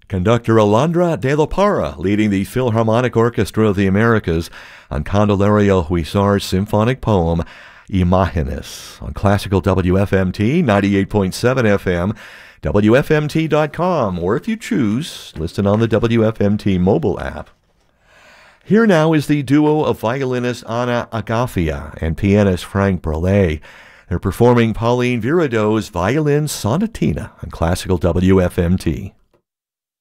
Conductor Alondra de la Parra leading the Philharmonic Orchestra of the Americas on Candelario Huizar's symphonic poem, Imágenes, on Classical WFMT 98.7 FM, WFMT.com, or if you choose, listen on the WFMT mobile app. Here now is the duo of violinist Ana Agafia and pianist Frank Burley. They're performing Pauline Viardot's Violin Sonatina on Classical WFMT.